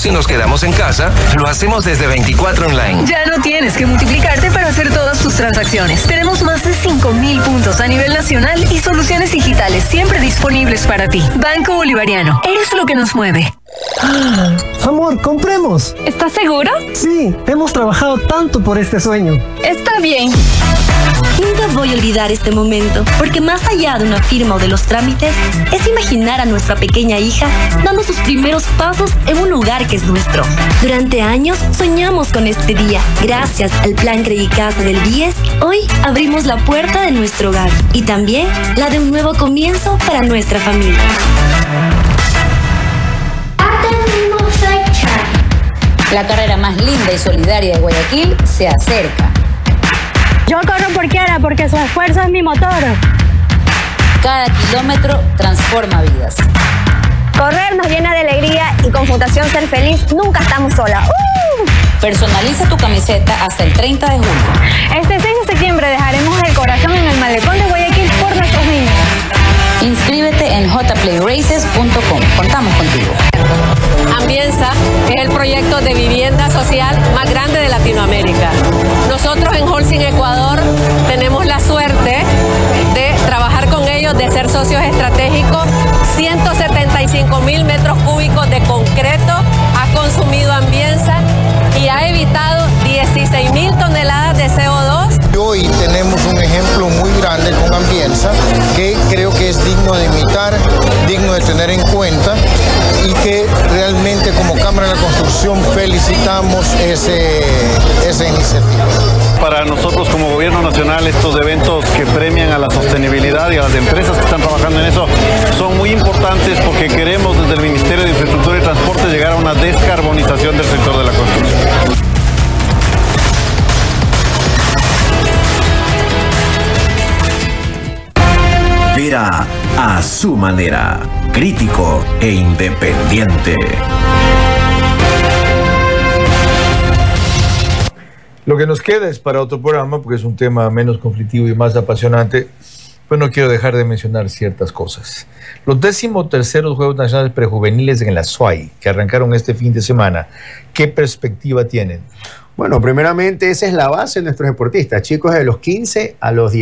Si nos quedamos en casa, lo hacemos desde 24 Online. Ya no tienes que multiplicarte para hacer todas tus transacciones. Tenemos más de 5,000 puntos a nivel nacional y soluciones digitales siempre disponibles para ti. Banco Bolivariano, eres lo que nos mueve. Amor, compremos. ¿Estás seguro? Sí, hemos trabajado tanto por este sueño. Está bien. Nunca voy a olvidar este momento, porque más allá de una firma o de los trámites, es imaginar a nuestra pequeña hija dando sus primeros pasos en un lugar que es nuestro. Durante años soñamos con este día. Gracias al Plan Credicasa del BIES, hoy abrimos la puerta de nuestro hogar y también la de un nuevo comienzo para nuestra familia. La carrera más linda y solidaria de Guayaquil se acerca. Yo corro por Kiara porque su esfuerzo es mi motor. Cada kilómetro transforma vidas. Correr nos llena de alegría y con Fundación Ser Feliz nunca estamos solas. Personaliza tu camiseta hasta el 30 de julio. Este 6 de septiembre dejaremos el corazón en el malecón de Guayaquil por nuestros niños. Inscríbete en jplayraces.com. Contamos contigo. Ambienza es el proyecto de vivienda social más grande de Latinoamérica. Nosotros en Holcim Ecuador tenemos la suerte de trabajar con ellos, de ser socios estratégicos. 175,000 metros cúbicos de concreto ha consumido Ambienza y ha evitado 16,000 toneladas de CO2. Hoy tenemos un ejemplo muy grande con Ambienza que creo que es digno de imitar, digno de tener en cuenta y que realmente como Cámara de la Construcción felicitamos esa iniciativa. Para nosotros como Gobierno Nacional estos eventos que premian a la sostenibilidad y a las empresas que están trabajando en eso son muy importantes porque queremos desde el Ministerio de Infraestructura y Transporte llegar a una descarbonización del sector de la construcción. Vera a su manera, crítico e independiente. Lo que nos queda es para otro programa, porque es un tema menos conflictivo y más apasionante, pues no quiero dejar de mencionar ciertas cosas. Los 13º Juegos Nacionales Prejuveniles en la SUAY, que arrancaron este fin de semana, ¿qué perspectiva tienen? Bueno, primeramente esa es la base de nuestros deportistas, chicos de los 15 a los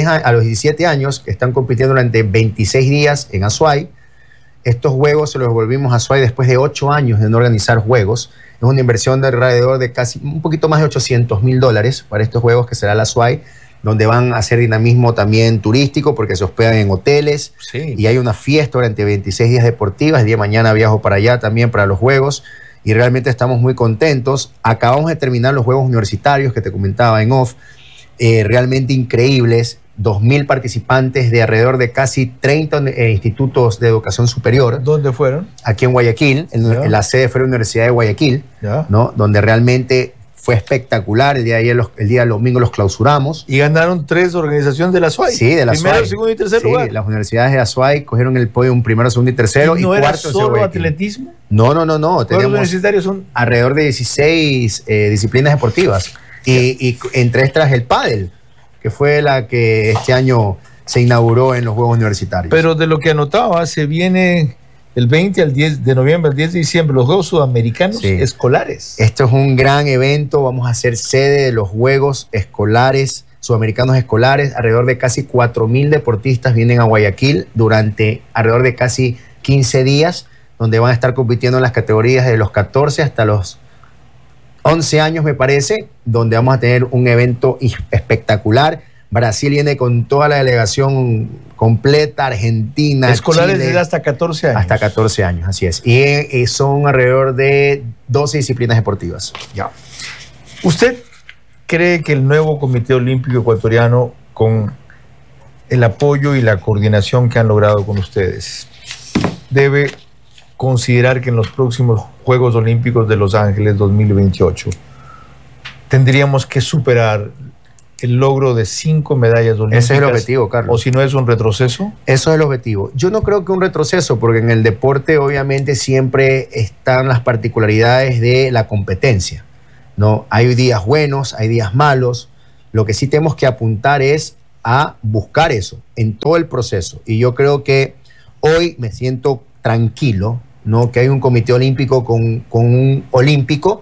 17 años que están compitiendo durante 26 días en Azuay. Estos juegos se los volvimos a Azuay después de 8 años de no organizar juegos. Es una inversión de alrededor de casi un poquito más de $800,000 para estos juegos que será la Azuay, donde van a hacer dinamismo también turístico porque se hospedan en hoteles. Sí. Y hay una fiesta durante 26 días deportivas. El día de mañana viajo para allá también para los juegos. Y realmente estamos muy contentos. Acabamos de terminar los Juegos Universitarios que te comentaba en off, realmente increíbles, 2,000 participantes de alrededor de casi 30 institutos de educación superior. ¿Dónde fueron? Aquí en Guayaquil, en la sede fue la Universidad de Guayaquil, ¿no? Donde realmente fue espectacular. El día de ayer, el día del domingo los clausuramos. Y ganaron 3 organizaciones de la SUAY. Sí, de la Primero, SUAY. segundo y tercer lugar. Las universidades de la SUAY cogieron el podio primero, segundo y tercero. ¿Y no y era cuarto solo atletismo? No. Los Tenemos universitarios son alrededor de 16 disciplinas deportivas. Y entre estas el pádel, que fue la que este año se inauguró en los Juegos Universitarios. Pero de lo que anotaba, se viene el 20 al 10 de noviembre, al 10 de diciembre, los Juegos Sudamericanos Escolares. Esto es un gran evento. Vamos a ser sede de los Juegos Escolares, Sudamericanos Escolares. Alrededor de casi 4,000 deportistas vienen a Guayaquil durante alrededor de casi 15 días, donde van a estar compitiendo en las categorías de los 14 hasta los 11 años, me parece, donde vamos a tener un evento espectacular. Brasil viene con toda la delegación completa, Argentina, escolares Chile, de hasta 14 años. Hasta 14 años, así es. Y son alrededor de 12 disciplinas deportivas. Ya. ¿Usted cree que el nuevo Comité Olímpico Ecuatoriano, con el apoyo y la coordinación que han logrado con ustedes, debe considerar que en los próximos Juegos Olímpicos de Los Ángeles 2028 tendríamos que superar el logro de 5 medallas olímpicas? Ese es el objetivo, Carlos. ¿O si no es un retroceso? Eso es el objetivo. Yo no creo que un retroceso, porque en el deporte obviamente siempre están las particularidades de la competencia, ¿no? Hay días buenos, hay días malos. Lo que sí tenemos que apuntar es a buscar eso en todo el proceso. Y yo creo que hoy me siento tranquilo, ¿no? Que hay un comité olímpico con un olímpico,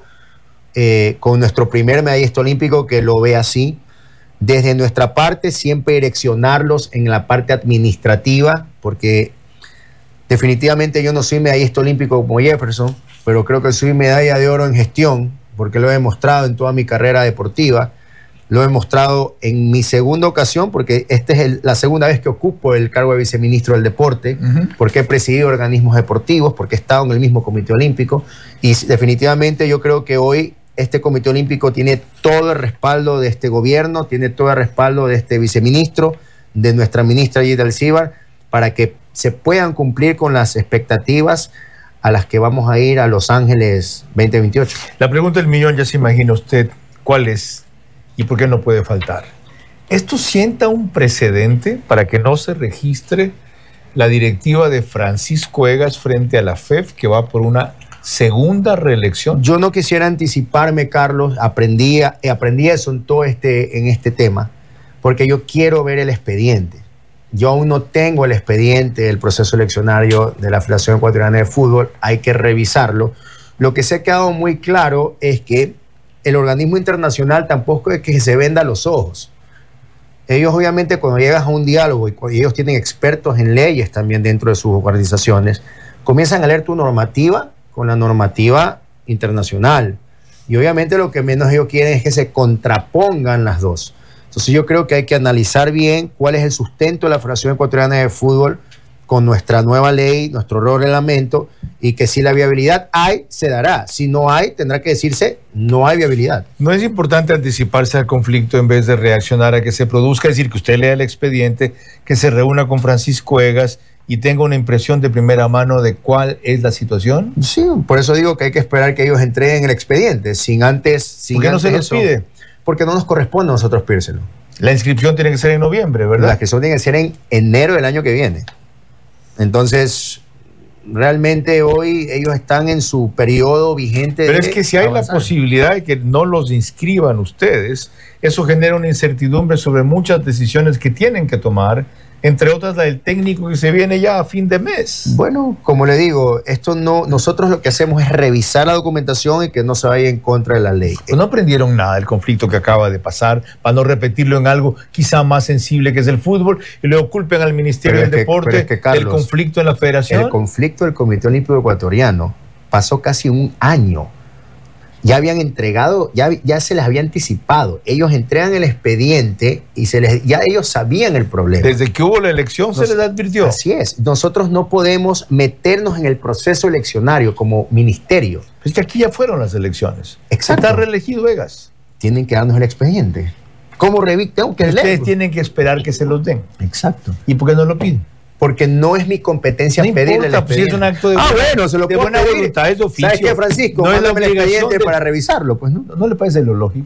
con nuestro primer medallista olímpico que lo ve así. Desde nuestra parte, siempre direccionarlos en la parte administrativa, porque definitivamente yo no soy medallista olímpico como Jefferson, pero creo que soy medalla de oro en gestión, porque lo he demostrado en toda mi carrera deportiva. Lo he demostrado en mi segunda ocasión, porque esta es la segunda vez que ocupo el cargo de viceministro del deporte, porque he presidido organismos deportivos, porque he estado en el mismo comité olímpico, y definitivamente yo creo que hoy este comité olímpico tiene todo el respaldo de este gobierno, tiene todo el respaldo de este viceministro, de nuestra ministra Gita Alcíbar, para que se puedan cumplir con las expectativas a las que vamos a ir a Los Ángeles 2028. La pregunta del millón, ya se imagina usted, ¿cuál es y por qué no puede faltar? ¿Esto sienta un precedente para que no se registre la directiva de Francisco Egas frente a la FEF, que va por una segunda reelección? Yo no quisiera anticiparme, Carlos. Aprendí eso en este tema, porque yo quiero ver el expediente. Yo aún no tengo el expediente del proceso eleccionario de la Federación Ecuatoriana de Fútbol. Hay que revisarlo. Lo que se ha quedado muy claro es que el organismo internacional tampoco es que se venda los ojos. Ellos obviamente, cuando llegas a un diálogo y ellos tienen expertos en leyes también dentro de sus organizaciones, comienzan a leer tu normativa con la normativa internacional. Y obviamente lo que menos ellos quieren es que se contrapongan las dos. Entonces yo creo que hay que analizar bien cuál es el sustento de la Federación Ecuatoriana de Fútbol con nuestra nueva ley, nuestro nuevo reglamento, y que si la viabilidad hay, se dará. Si no hay, tendrá que decirse, no hay viabilidad. ¿No es importante anticiparse al conflicto en vez de reaccionar a que se produzca? Es decir, que usted lea el expediente, que se reúna con Francisco Egas y tenga una impresión de primera mano de cuál es la situación. Sí, por eso digo que hay que esperar que ellos entreguen el expediente, sin antes... ¿Por qué no se los pide? Porque no nos corresponde a nosotros pírselo. La inscripción tiene que ser en noviembre, ¿verdad? La inscripción tiene que ser en enero del año que viene. Entonces, realmente hoy ellos están en su periodo vigente. Pero es que si hay la posibilidad de que no los inscriban ustedes, eso genera una incertidumbre sobre muchas decisiones que tienen que tomar, entre otras la del técnico que se viene ya a fin de mes. Bueno, como le digo, esto no, nosotros lo que hacemos es revisar la documentación y que no se vaya en contra de la ley. Pues no aprendieron nada del conflicto que acaba de pasar, para no repetirlo en algo quizá más sensible que es el fútbol, y luego culpen al Ministerio del Deporte del conflicto en la federación. El conflicto del Comité Olímpico Ecuatoriano pasó casi un año. Ya habían entregado, ya se les había anticipado. Ellos entregan el expediente y ya ellos sabían el problema. Desde que hubo la elección se les advirtió. Así es. Nosotros no podemos meternos en el proceso eleccionario como ministerio. Es que aquí ya fueron las elecciones. Exacto. Está reelegido Egas. Tienen que darnos el expediente. ¿Cómo revisten? Ustedes tienen que esperar que se los den. Exacto. ¿Y por qué no lo piden? Porque no es mi competencia no pedirle importa, pues si es un acto de bueno, se lo de puedo buena pedir. voluntad, es de oficio. ¿Sabes qué, Francisco? No es la obligación para revisarlo, pues, ¿no? ¿No le parece lo lógico?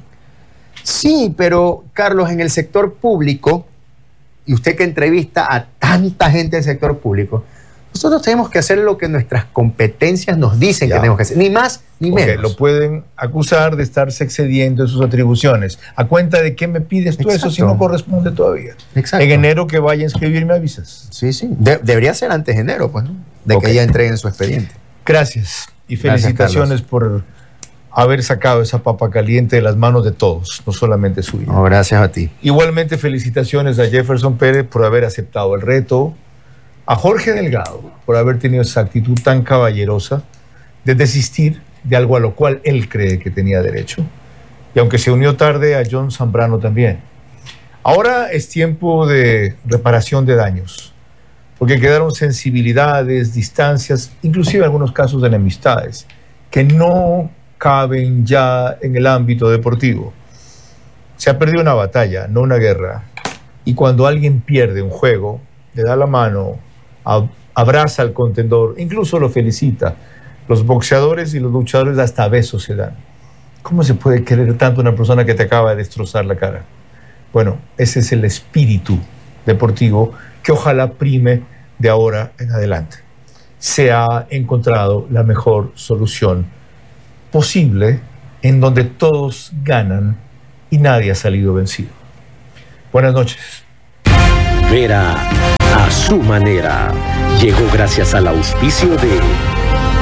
Sí, pero, Carlos, en el sector público, y usted que entrevista a tanta gente del sector público, nosotros tenemos que hacer lo que nuestras competencias nos dicen que tenemos que hacer, ni más ni menos. Lo pueden acusar de estarse excediendo en sus atribuciones. ¿A cuenta de qué me pides tú eso si no corresponde todavía? Exacto. En enero que vaya a inscribir me avisas. Sí, sí. Debería ser antes de enero, pues, ¿no? De que ya entreguen su expediente. Gracias. Y felicitaciones por haber sacado esa papa caliente de las manos de todos, no solamente suya. No, gracias a ti. Igualmente felicitaciones a Jefferson Pérez por haber aceptado el reto, a Jorge Delgado por haber tenido esa actitud tan caballerosa de desistir de algo a lo cual él cree que tenía derecho. Y aunque se unió tarde, a John Zambrano también. Ahora es tiempo de reparación de daños, porque quedaron sensibilidades, distancias, inclusive algunos casos de enemistades, que no caben ya en el ámbito deportivo. Se ha perdido una batalla, no una guerra. Y cuando alguien pierde un juego, le da la mano, abraza al contendor, incluso lo felicita. Los boxeadores y los luchadores hasta besos se dan. ¿Cómo se puede querer tanto a una persona que te acaba de destrozar la cara? Bueno, ese es el espíritu deportivo que ojalá prime de ahora en adelante. Se ha encontrado la mejor solución posible en donde todos ganan y nadie ha salido vencido. Buenas noches. Vera a su manera llegó gracias al auspicio de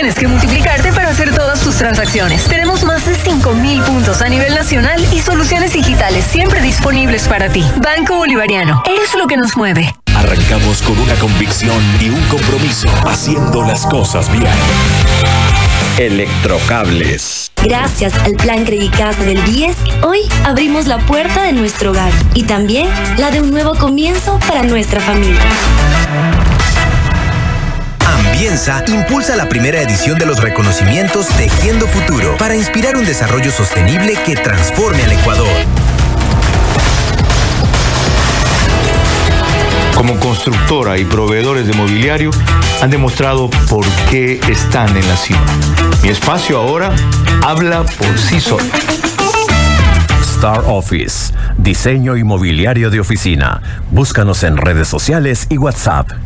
tienes que multiplicarte para hacer todas tus transacciones. Tenemos más de 5,000 puntos a nivel nacional y soluciones digitales siempre disponibles para ti. Banco Bolivariano, eres lo que nos mueve. Arrancamos con una convicción y un compromiso, haciendo las cosas bien. Electrocables. Gracias al plan Credicasa del 10, hoy abrimos la puerta de nuestro hogar y también la de un nuevo comienzo para nuestra familia. Ambienza impulsa la primera edición de los reconocimientos Tejiendo Futuro para inspirar un desarrollo sostenible que transforme al Ecuador. Como constructora y proveedores de mobiliario, han demostrado por qué están en la cima. Mi espacio ahora habla por sí solo. Star Office, diseño inmobiliario de oficina. Búscanos en redes sociales y WhatsApp.